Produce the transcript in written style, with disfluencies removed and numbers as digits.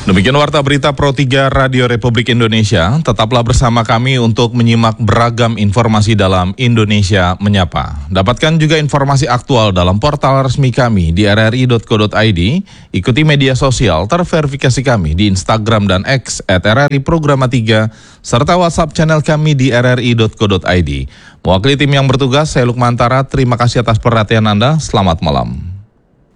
Demikian Warta Berita Pro 3 Radio Republik Indonesia. Tetaplah bersama kami untuk menyimak beragam informasi dalam Indonesia Menyapa. Dapatkan juga informasi aktual dalam portal resmi kami di rri.co.id. Ikuti media sosial terverifikasi kami di Instagram dan X @RRI_Programa3 serta WhatsApp channel kami di rri.co.id. Mewakili tim yang bertugas, saya Lukmantara. Terima kasih atas perhatian Anda. Selamat malam.